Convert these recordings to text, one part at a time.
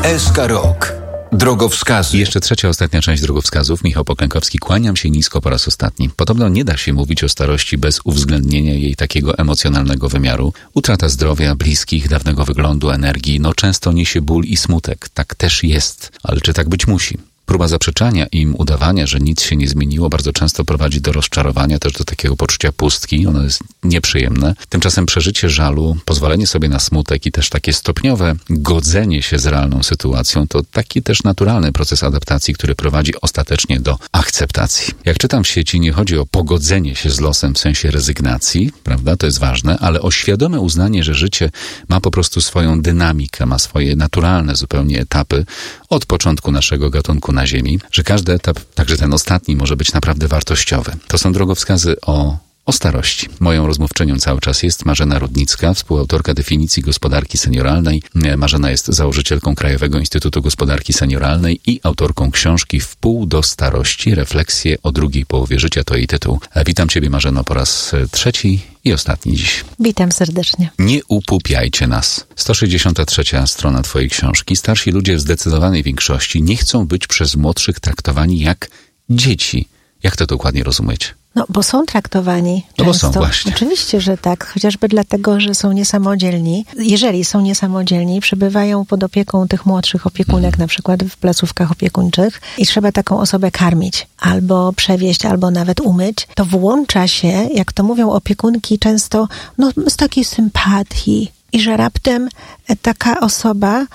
SK Rok. Drogowskazy. Jeszcze trzecia, ostatnia część drogowskazów. Michał Poklękowski. Kłaniam się nisko po raz ostatni. Podobno nie da się mówić o starości bez uwzględnienia jej takiego emocjonalnego wymiaru. Utrata zdrowia, bliskich, dawnego wyglądu, energii, często niesie ból i smutek. Tak też jest. Ale czy tak być musi? Próba zaprzeczania im, udawania, że nic się nie zmieniło, bardzo często prowadzi do rozczarowania, też do takiego poczucia pustki. Ono jest nieprzyjemne. Tymczasem przeżycie żalu, pozwolenie sobie na smutek i też takie stopniowe godzenie się z realną sytuacją to taki też naturalny proces adaptacji, który prowadzi ostatecznie do akceptacji. Jak czytam w sieci, nie chodzi o pogodzenie się z losem w sensie rezygnacji, prawda? To jest ważne, ale o świadome uznanie, że życie ma po prostu swoją dynamikę, ma swoje naturalne zupełnie etapy od początku naszego gatunku na Ziemi, że każdy etap, także ten ostatni, może być naprawdę wartościowy. To są drogowskazy o starości. Moją rozmówczynią cały czas jest Marzena Rudnicka, współautorka definicji gospodarki senioralnej. Marzena jest założycielką Krajowego Instytutu Gospodarki Senioralnej i autorką książki Wpół do starości. Refleksje o drugiej połowie życia to jej tytuł. Witam Ciebie, Marzeno, po raz trzeci i ostatni dziś. Witam serdecznie. Nie upupiajcie nas. 163 strona Twojej książki. Starsi ludzie w zdecydowanej większości nie chcą być przez młodszych traktowani jak dzieci. Jak to dokładnie rozumieć? Bo są traktowani często. Bo są właśnie. Oczywiście, że tak. Chociażby dlatego, że są niesamodzielni. Jeżeli są niesamodzielni, przebywają pod opieką tych młodszych opiekunek, na przykład w placówkach opiekuńczych i trzeba taką osobę karmić, albo przewieźć, albo nawet umyć, to włącza się, jak to mówią opiekunki często, z takiej sympatii. I że raptem taka osoba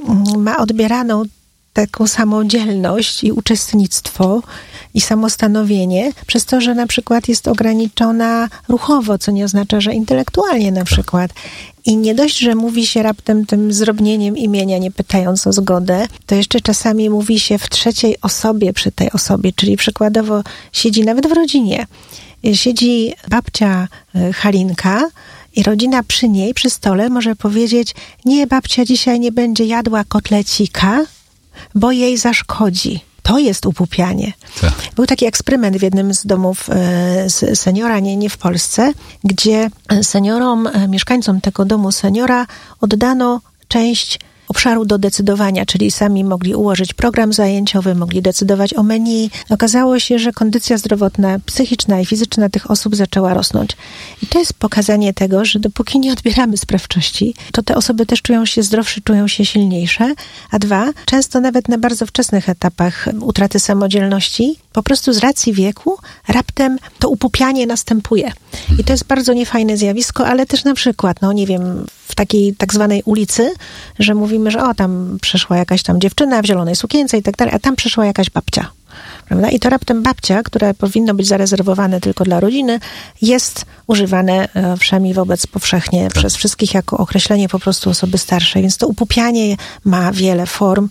ma odbieraną taką samodzielność i uczestnictwo i samostanowienie przez to, że na przykład jest ograniczona ruchowo, co nie oznacza, że intelektualnie na przykład. I nie dość, że mówi się raptem tym zdrobnieniem imienia, nie pytając o zgodę, to jeszcze czasami mówi się w trzeciej osobie przy tej osobie, czyli przykładowo siedzi nawet w rodzinie. Siedzi babcia Halinka i rodzina przy niej, przy stole może powiedzieć: nie, babcia dzisiaj nie będzie jadła kotlecika, bo jej zaszkodzi. To jest upupianie. Tak. Był taki eksperyment w jednym z domów seniora, nie w Polsce, gdzie seniorom, mieszkańcom tego domu seniora oddano część obszaru do decydowania, czyli sami mogli ułożyć program zajęciowy, mogli decydować o menu. Okazało się, że kondycja zdrowotna, psychiczna i fizyczna tych osób zaczęła rosnąć. I to jest pokazanie tego, że dopóki nie odbieramy sprawczości, to te osoby też czują się zdrowsze, czują się silniejsze. A dwa, często nawet na bardzo wczesnych etapach utraty samodzielności, po prostu z racji wieku, raptem to upupianie następuje. I to jest bardzo niefajne zjawisko, ale też na przykład, w takiej tak zwanej ulicy, że mówimy, że tam przeszła jakaś tam dziewczyna w zielonej sukience i tak dalej, a tam przeszła jakaś babcia. Prawda? I to raptem babcia, która powinno być zarezerwowane tylko dla rodziny, jest używane wszemi wobec powszechnie przez wszystkich jako określenie po prostu osoby starszej. Więc to upupianie ma wiele form.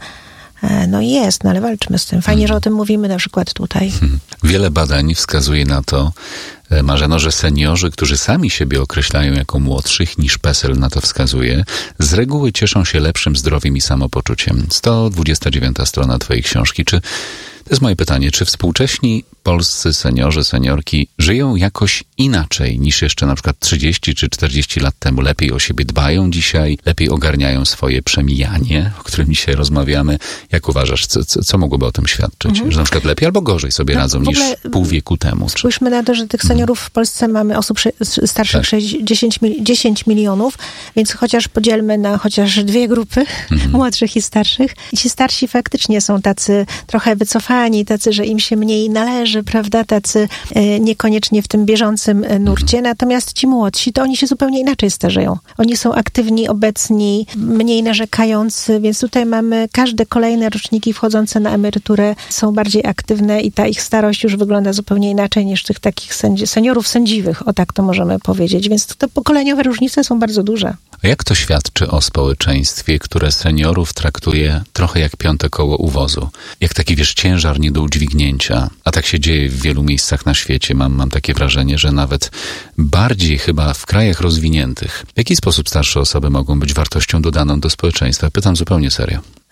Ale walczmy z tym. Fajnie, że o tym mówimy na przykład tutaj. Wiele badań wskazuje na to, Marzeno, że seniorzy, którzy sami siebie określają jako młodszych niż PESEL na to wskazuje, z reguły cieszą się lepszym zdrowiem i samopoczuciem. 129 strona Twojej książki. To jest moje pytanie, czy współcześni polscy seniorzy, seniorki żyją jakoś inaczej niż jeszcze na przykład 30 czy 40 lat temu? Lepiej o siebie dbają dzisiaj, lepiej ogarniają swoje przemijanie, o którym dzisiaj rozmawiamy. Jak uważasz, co mogłoby o tym świadczyć? Że na przykład lepiej albo gorzej sobie radzą niż pół wieku temu? Spójrzmy na to, że tych seniorów w Polsce mamy osób starszych 10 milionów, więc chociaż podzielmy na chociaż dwie grupy, młodszych i starszych. I ci starsi faktycznie są tacy trochę wycofani, tacy, że im się mniej należy, prawda, tacy niekoniecznie w tym bieżącym nurcie, natomiast ci młodsi, to oni się zupełnie inaczej starzeją. Oni są aktywni, obecni, mniej narzekający, więc tutaj mamy każde kolejne roczniki wchodzące na emeryturę są bardziej aktywne i ta ich starość już wygląda zupełnie inaczej niż tych takich seniorów sędziwych, o tak to możemy powiedzieć, więc te pokoleniowe różnice są bardzo duże. A jak to świadczy o społeczeństwie, które seniorów traktuje trochę jak piąte koło u wozu? Jak taki, ciężar nie do udźwignięcia. A tak się dzieje w wielu miejscach na świecie. Mam takie wrażenie, że nawet bardziej chyba w krajach rozwiniętych. W jaki sposób starsze osoby mogą być wartością dodaną do społeczeństwa? Pytam zupełnie serio.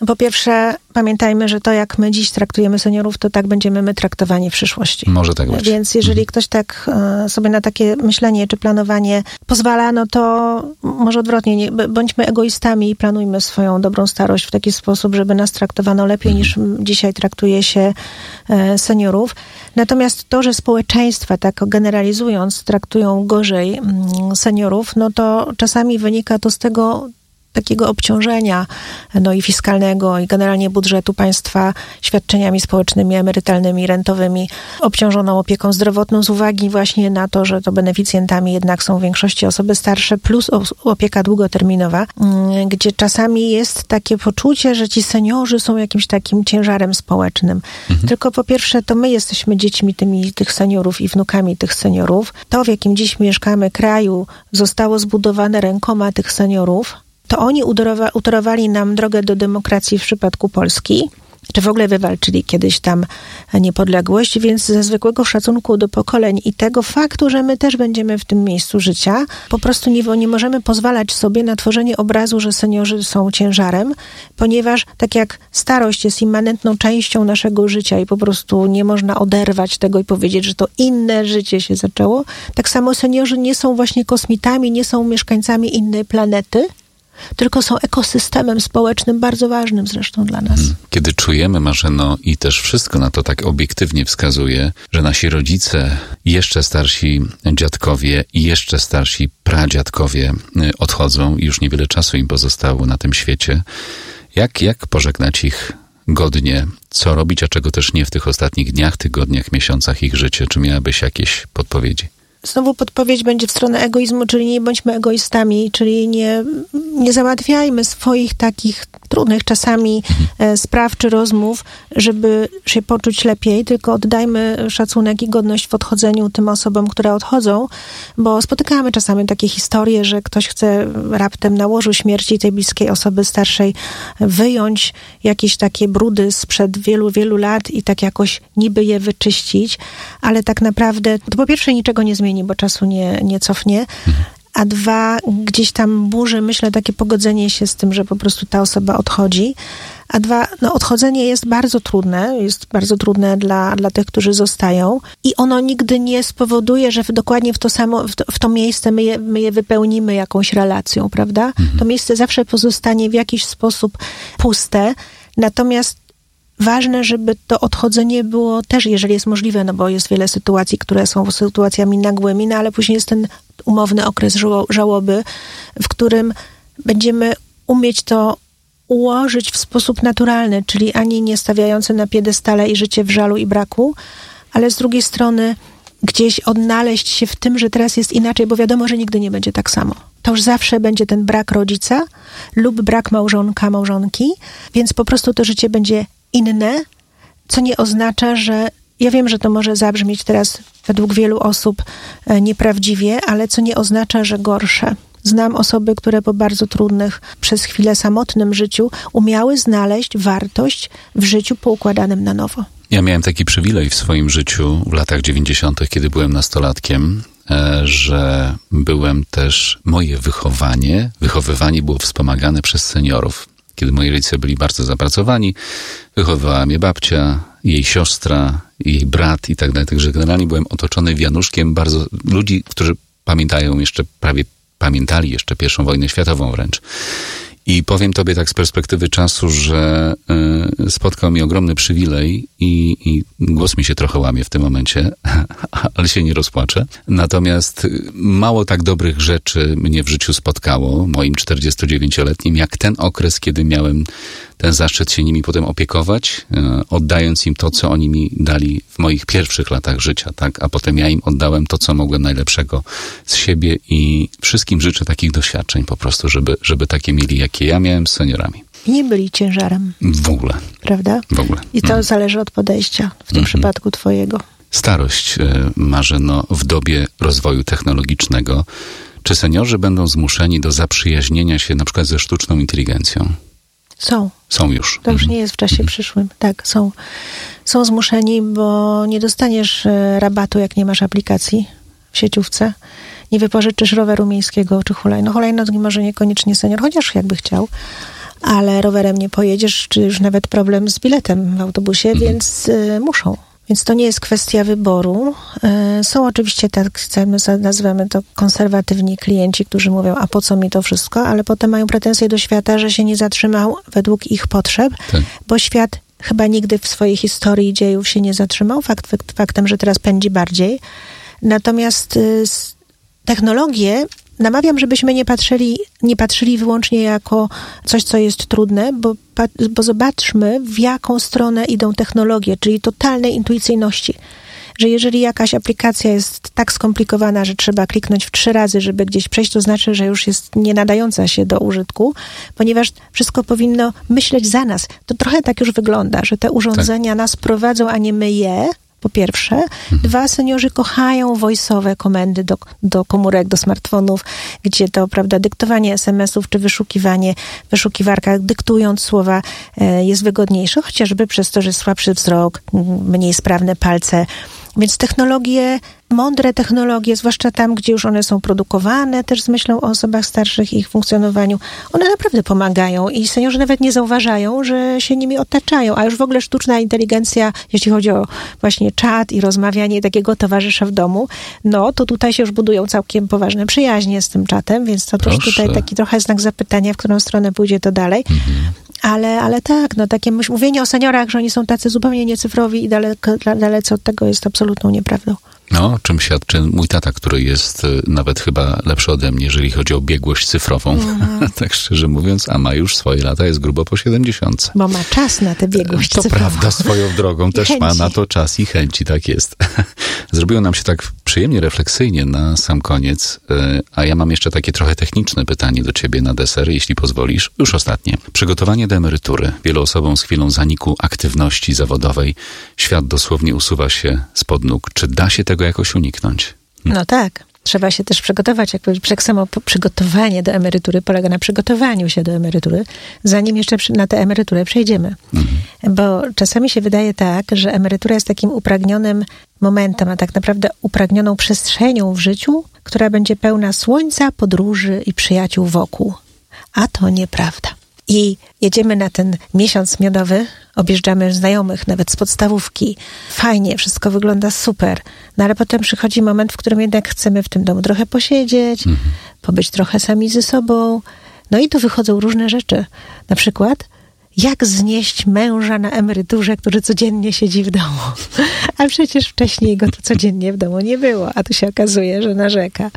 Po pierwsze, pamiętajmy, że to jak my dziś traktujemy seniorów, to tak będziemy my traktowani w przyszłości. Może tak być. Więc jeżeli ktoś tak sobie na takie myślenie czy planowanie pozwala, no to może odwrotnie, bądźmy egoistami i planujmy swoją dobrą starość w taki sposób, żeby nas traktowano lepiej niż dzisiaj traktuje się seniorów. Natomiast to, że społeczeństwa, tak generalizując, traktują gorzej seniorów, no to czasami wynika to z tego takiego obciążenia i fiskalnego i generalnie budżetu państwa świadczeniami społecznymi, emerytalnymi, rentowymi, obciążoną opieką zdrowotną z uwagi właśnie na to, że to beneficjentami jednak są w większości osoby starsze plus opieka długoterminowa, gdzie czasami jest takie poczucie, że ci seniorzy są jakimś takim ciężarem społecznym. Tylko po pierwsze to my jesteśmy dziećmi tych seniorów i wnukami tych seniorów. To, w jakim dziś mieszkamy kraju, zostało zbudowane rękoma tych seniorów. To oni utorowali nam drogę do demokracji w przypadku Polski, czy w ogóle wywalczyli kiedyś tam niepodległość, więc ze zwykłego szacunku do pokoleń i tego faktu, że my też będziemy w tym miejscu życia, po prostu nie możemy pozwalać sobie na tworzenie obrazu, że seniorzy są ciężarem, ponieważ tak jak starość jest immanentną częścią naszego życia i po prostu nie można oderwać tego i powiedzieć, że to inne życie się zaczęło, tak samo seniorzy nie są właśnie kosmitami, nie są mieszkańcami innej planety, tylko są ekosystemem społecznym bardzo ważnym zresztą dla nas. Kiedy czujemy, Marzeno, i też wszystko na to tak obiektywnie wskazuje, że nasi rodzice, jeszcze starsi dziadkowie i jeszcze starsi pradziadkowie odchodzą i już niewiele czasu im pozostało na tym świecie, jak pożegnać ich godnie? Co robić, a czego też nie w tych ostatnich dniach, tygodniach, miesiącach ich życia? Czy miałabyś jakieś podpowiedzi? Znowu podpowiedź będzie w stronę egoizmu, czyli nie bądźmy egoistami, czyli nie załatwiajmy swoich takich trudnych czasami spraw czy rozmów, żeby się poczuć lepiej, tylko oddajmy szacunek i godność w odchodzeniu tym osobom, które odchodzą, bo spotykamy czasami takie historie, że ktoś chce raptem na łożu śmierci tej bliskiej osoby starszej wyjąć jakieś takie brudy sprzed wielu, wielu lat i tak jakoś niby je wyczyścić, ale tak naprawdę to po pierwsze niczego nie zmieni, bo czasu nie cofnie, a dwa, gdzieś tam burzy, myślę, takie pogodzenie się z tym, że po prostu ta osoba odchodzi, a dwa, odchodzenie jest bardzo trudne dla tych, którzy zostają i ono nigdy nie spowoduje, że dokładnie w to miejsce my je wypełnimy jakąś relacją, prawda? To miejsce zawsze pozostanie w jakiś sposób puste, natomiast ważne, żeby to odchodzenie było też, jeżeli jest możliwe, bo jest wiele sytuacji, które są sytuacjami nagłymi, ale później jest ten umowny okres żałoby, w którym będziemy umieć to ułożyć w sposób naturalny, czyli ani nie stawiający na piedestale i życie w żalu i braku, ale z drugiej strony gdzieś odnaleźć się w tym, że teraz jest inaczej, bo wiadomo, że nigdy nie będzie tak samo. To już zawsze będzie ten brak rodzica lub brak małżonki, więc po prostu to życie będzie inne, co nie oznacza, że ja wiem, że to może zabrzmieć teraz według wielu osób nieprawdziwie, ale co nie oznacza, że gorsze. Znam osoby, które po bardzo trudnych, przez chwilę samotnym życiu umiały znaleźć wartość w życiu poukładanym na nowo. Ja miałem taki przywilej w swoim życiu w latach 90., kiedy byłem nastolatkiem, że byłem też, moje wychowywanie było wspomagane przez seniorów. Kiedy moi rodzice byli bardzo zapracowani, wychowywała mnie babcia, jej siostra, jej brat i tak dalej. Także generalnie byłem otoczony wianuszkiem bardzo ludzi, którzy pamiętali jeszcze I wojnę światową wręcz. I powiem tobie tak z perspektywy czasu, że spotkał mnie ogromny przywilej i głos mi się trochę łamie w tym momencie, ale się nie rozpłaczę. Natomiast mało tak dobrych rzeczy mnie w życiu spotkało, moim 49-letnim, jak ten okres, kiedy miałem ten zaszczyt się nimi potem opiekować, oddając im to, co oni mi dali w moich pierwszych latach życia, tak? A potem ja im oddałem to, co mogłem najlepszego z siebie i wszystkim życzę takich doświadczeń po prostu, żeby takie mieli, jakie ja miałem z seniorami. I nie byli ciężarem. W ogóle. Prawda? W ogóle. I to zależy od podejścia, w tym przypadku twojego. Starość, Marzeno, w dobie rozwoju technologicznego. Czy seniorzy będą zmuszeni do zaprzyjaźnienia się na przykład ze sztuczną inteligencją? Są już. To już nie jest w czasie przyszłym. Tak, są zmuszeni, bo nie dostaniesz rabatu, jak nie masz aplikacji w sieciówce. Nie wypożyczysz roweru miejskiego czy hulajnogi może niekoniecznie senior, chociaż jakby chciał. ale rowerem nie pojedziesz, czy już nawet problem z biletem w autobusie, więc muszą. Więc to nie jest kwestia wyboru. Są oczywiście, tak nazywamy to, konserwatywni klienci, którzy mówią, a po co mi to wszystko, ale potem mają pretensje do świata, że się nie zatrzymał według ich potrzeb, bo świat chyba nigdy w swojej historii dziejów się nie zatrzymał. Faktem, że teraz pędzi bardziej. Natomiast technologie namawiam, żebyśmy nie patrzyli wyłącznie jako coś, co jest trudne, bo zobaczmy, w jaką stronę idą technologie, czyli totalnej intuicyjności. Że jeżeli jakaś aplikacja jest tak skomplikowana, że trzeba kliknąć w 3 razy, żeby gdzieś przejść, to znaczy, że już jest nie nadająca się do użytku, ponieważ wszystko powinno myśleć za nas. To trochę tak już wygląda, że te urządzenia nas prowadzą, a nie my je. Po pierwsze. 2, seniorzy kochają voice'owe komendy do komórek, do smartfonów, gdzie to, prawda, dyktowanie SMS-ów czy wyszukiwanie w wyszukiwarkach, dyktując słowa jest wygodniejsze, chociażby przez to, że słabszy wzrok, mniej sprawne palce. Więc technologie, mądre technologie, zwłaszcza tam, gdzie już one są produkowane, też z myślą o osobach starszych i ich funkcjonowaniu, one naprawdę pomagają i seniorzy nawet nie zauważają, że się nimi otaczają, a już w ogóle sztuczna inteligencja, jeśli chodzi o właśnie czat i rozmawianie takiego towarzysza w domu, no to tutaj się już budują całkiem poważne przyjaźnie z tym czatem, więc to też tutaj taki trochę znak zapytania, w którą stronę pójdzie to dalej. Ale tak, no takie mówienie o seniorach, że oni są tacy zupełnie niecyfrowi i dalece od tego jest absolutną nieprawdą. No, czym świadczy mój tata, który jest nawet chyba lepszy ode mnie, jeżeli chodzi o biegłość cyfrową, tak szczerze mówiąc, a ma już swoje lata, jest grubo po 70. Bo ma czas na tę biegłość cyfrową. To prawda, swoją drogą też ma na to czas i chęci, tak jest. Zrobiło nam się tak przyjemnie, refleksyjnie na sam koniec, a ja mam jeszcze takie trochę techniczne pytanie do ciebie na deser, jeśli pozwolisz. Już ostatnie. Przygotowanie do emerytury. Wielu osobom z chwilą zaniku aktywności zawodowej świat dosłownie usuwa się spod nóg. Czy da się tego jakoś uniknąć? No tak. Trzeba się też przygotować. Jak samo przygotowanie do emerytury polega na przygotowaniu się do emerytury, zanim jeszcze na tę emeryturę przejdziemy. Bo czasami się wydaje tak, że emerytura jest takim upragnionym momentem, a tak naprawdę upragnioną przestrzenią w życiu, która będzie pełna słońca, podróży i przyjaciół wokół. A to nieprawda. I jedziemy na ten miesiąc miodowy, objeżdżamy znajomych, nawet z podstawówki. Fajnie, wszystko wygląda super. No ale potem przychodzi moment, w którym jednak chcemy w tym domu trochę posiedzieć, pobyć trochę sami ze sobą. No i tu wychodzą różne rzeczy. Na przykład, jak znieść męża na emeryturze, który codziennie siedzi w domu. A przecież wcześniej go to codziennie w domu nie było, a tu się okazuje, że narzeka.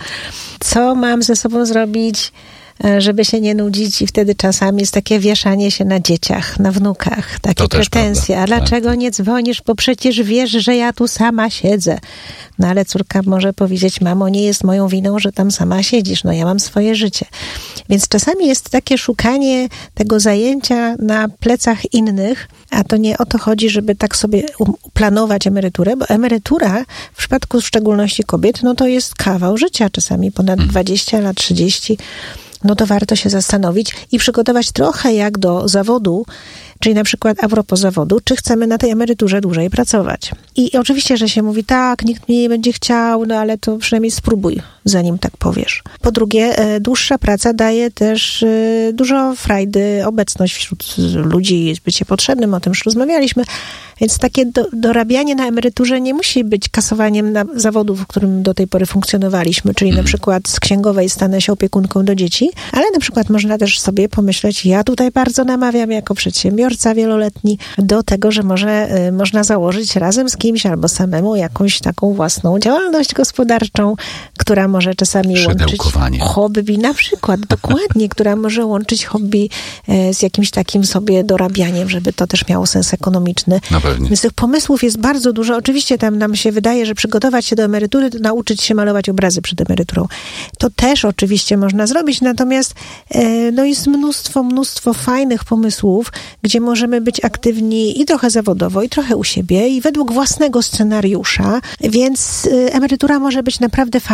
Co mam ze sobą zrobić, żeby się nie nudzić, i wtedy czasami jest takie wieszanie się na dzieciach, na wnukach, takie pretensje. A dlaczego nie dzwonisz? Bo przecież wiesz, że ja tu sama siedzę. No ale córka może powiedzieć, mamo, nie jest moją winą, że tam sama siedzisz. No ja mam swoje życie. Więc czasami jest takie szukanie tego zajęcia na plecach innych, a to nie o to chodzi, żeby tak sobie planować emeryturę, bo emerytura w przypadku w szczególności kobiet, no to jest kawał życia, czasami ponad 20 lat, 30. No to warto się zastanowić i przygotować trochę jak do zawodu, czyli na przykład a propos zawodu, czy chcemy na tej emeryturze dłużej pracować. I oczywiście, że się mówi, tak, nikt mnie nie będzie chciał, no ale to przynajmniej spróbuj, zanim tak powiesz. Po drugie, dłuższa praca daje też dużo frajdy, obecność wśród ludzi, bycie potrzebnym, o tym już rozmawialiśmy. Więc takie dorabianie na emeryturze nie musi być kasowaniem na zawodów, w którym do tej pory funkcjonowaliśmy, czyli na przykład z księgowej stanę się opiekunką do dzieci, ale na przykład można też sobie pomyśleć, ja tutaj bardzo namawiam jako przedsiębiorca wieloletni do tego, że można założyć razem z kimś albo samemu jakąś taką własną działalność gospodarczą, która może czasami łączyć hobby, na przykład, dokładnie, która może łączyć hobby z jakimś takim sobie dorabianiem, żeby to też miało sens ekonomiczny. Więc tych pomysłów jest bardzo dużo. Oczywiście tam nam się wydaje, że przygotować się do emerytury, to nauczyć się malować obrazy przed emeryturą. To też oczywiście można zrobić, natomiast no jest mnóstwo fajnych pomysłów, gdzie możemy być aktywni i trochę zawodowo, i trochę u siebie, i według własnego scenariusza, więc emerytura może być naprawdę fajna i bywa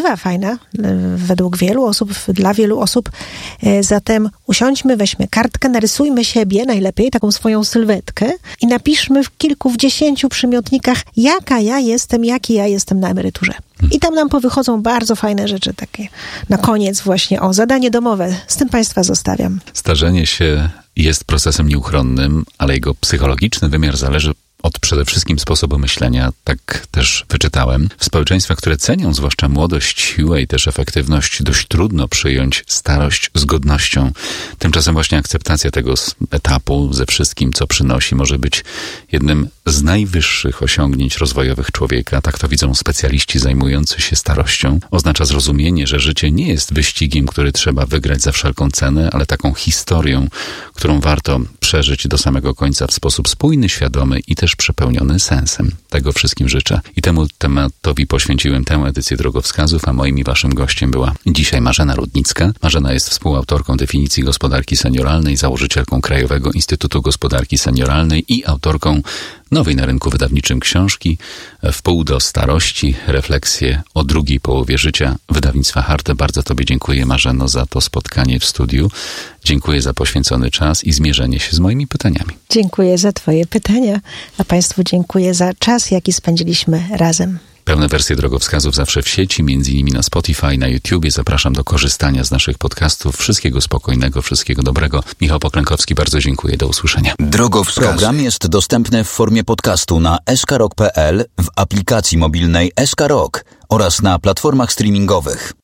bywa fajna według wielu osób, dla wielu osób. Zatem usiądźmy, weźmy kartkę, narysujmy siebie najlepiej, taką swoją sylwetkę i napiszmy w kilku, w 10 przymiotnikach, jaki ja jestem na emeryturze. I tam nam powychodzą bardzo fajne rzeczy takie. Na koniec właśnie, zadanie domowe. Z tym Państwa zostawiam. Starzenie się jest procesem nieuchronnym, ale jego psychologiczny wymiar zależy od przede wszystkim sposobu myślenia, tak też wyczytałem. W społeczeństwach, które cenią zwłaszcza młodość, siłę i też efektywność, dość trudno przyjąć starość z godnością. Tymczasem właśnie akceptacja tego etapu ze wszystkim, co przynosi, może być jednym z najwyższych osiągnięć rozwojowych człowieka. Tak to widzą specjaliści zajmujący się starością. Oznacza zrozumienie, że życie nie jest wyścigiem, który trzeba wygrać za wszelką cenę, ale taką historią, którą warto przeżyć do samego końca w sposób spójny, świadomy i też przepełniony sensem. Tego wszystkim życzę. I temu tematowi poświęciłem tę edycję Drogowskazów, a moim i waszym gościem była dzisiaj Marzena Rudnicka. Marzena jest współautorką definicji gospodarki senioralnej, założycielką Krajowego Instytutu Gospodarki Senioralnej i autorką nowej na rynku wydawniczym książki Wpół do starości. Refleksje o drugiej połowie życia wydawnictwa Harte. Bardzo tobie dziękuję, Marzeno, za to spotkanie w studiu. Dziękuję za poświęcony czas i zmierzenie się z moimi pytaniami. Dziękuję za twoje pytania, a Państwu dziękuję za czas, jaki spędziliśmy razem. Pełne wersje Drogowskazów zawsze w sieci, między innymi na Spotify, na YouTubie. Zapraszam do korzystania z naszych podcastów. Wszystkiego spokojnego, wszystkiego dobrego. Michał Poklękowski, bardzo dziękuję. Do usłyszenia. Drogowskazy. Program jest dostępny w formie podcastu na skrok.pl, w aplikacji mobilnej SK Rock oraz na platformach streamingowych.